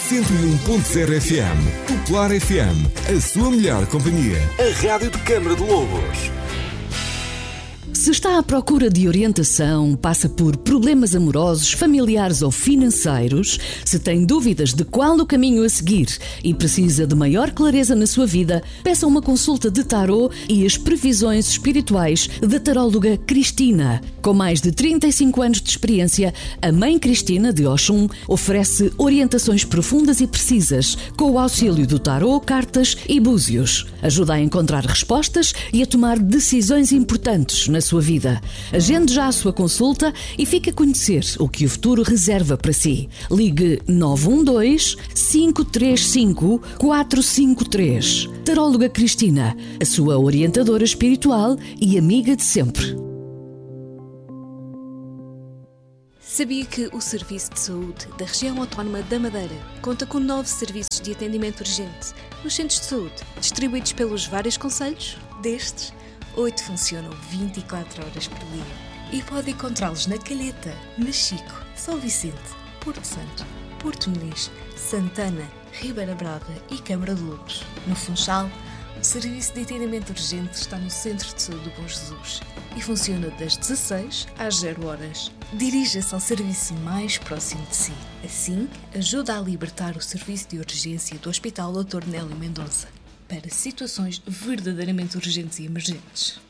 101.0 FM. Popular FM, a sua melhor companhia. A rádio de Câmara de Lobos. Se está à procura de orientação, passa por problemas amorosos, familiares ou financeiros, se tem dúvidas de qual o caminho a seguir e precisa de maior clareza na sua vida, peça uma consulta de tarô e as previsões espirituais da taróloga Cristina. Com mais de 35 anos de experiência, a Mãe Cristina de Oxum oferece orientações profundas e precisas, com o auxílio do tarô, cartas e búzios. Ajuda a encontrar respostas e a tomar decisões importantes na sua vida. Agende já a sua consulta e fique a conhecer o que o futuro reserva para si. Ligue 912-535-453. Taróloga Cristina, a sua orientadora espiritual e amiga de sempre. Sabia que o Serviço de Saúde da Região Autónoma da Madeira conta com 9 serviços de atendimento urgente nos centros de saúde, distribuídos pelos vários concelhos? Destes, 8 funcionam 24 horas por dia e pode encontrá-los na Calheta, Machico, São Vicente, Porto Santo, Porto Muniz, Santana, Ribeira Brava e Câmara de Lobos. No Funchal, o serviço de atendimento urgente está no Centro de Saúde do Bom Jesus e funciona das 16 às 0 horas. Dirija-se ao serviço mais próximo de si. Assim, ajuda a libertar o serviço de urgência do Hospital Dr. Nélio Mendonça para situações verdadeiramente urgentes e emergentes.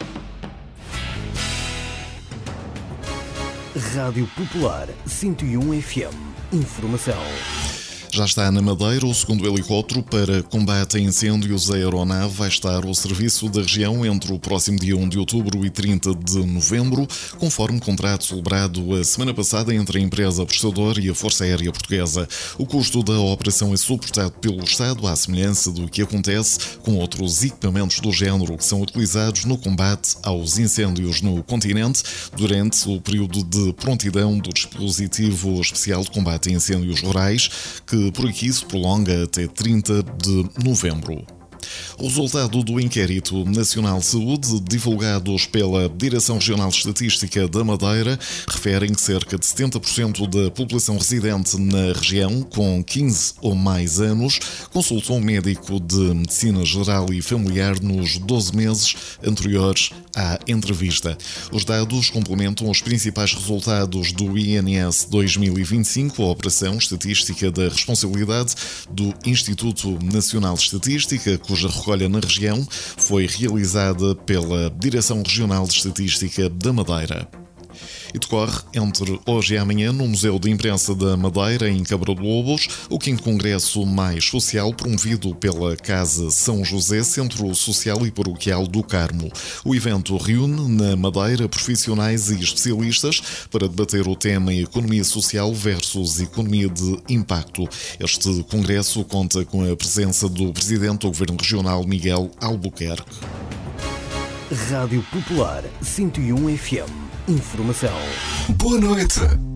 Rádio Popular 101 FM. Informação. Já está na Madeira o segundo helicóptero para combate a incêndios. A aeronave vai estar ao serviço da região entre o próximo dia 1 de outubro e 30 de novembro, conforme contrato celebrado a semana passada entre a empresa prestadora e a Força Aérea Portuguesa. O custo da operação é suportado pelo Estado, à semelhança do que acontece com outros equipamentos do género que são utilizados no combate aos incêndios no continente durante o período de prontidão do dispositivo especial de combate a incêndios rurais, que por aqui se prolonga até 30 de novembro. O resultado do Inquérito Nacional de Saúde, divulgados pela Direção Regional de Estatística da Madeira, referem que cerca de 70% da população residente na região, com 15 ou mais anos, consultou um médico de medicina geral e familiar nos 12 meses anteriores à entrevista. Os dados complementam os principais resultados do INS 2025, a Operação Estatística da Responsabilidade do Instituto Nacional de Estatística, cuja recolha na região foi realizada pela Direção Regional de Estatística da Madeira. E decorre entre hoje e amanhã no Museu de Imprensa da Madeira, em Câmara de Lobos, o 5º Congresso Mais Social, promovido pela Casa São José, Centro Social e Paroquial do Carmo. O evento reúne na Madeira profissionais e especialistas para debater o tema Economia Social versus Economia de Impacto. Este congresso conta com a presença do Presidente do Governo Regional, Miguel Albuquerque. Rádio Popular 101 FM. Informação. Boa noite.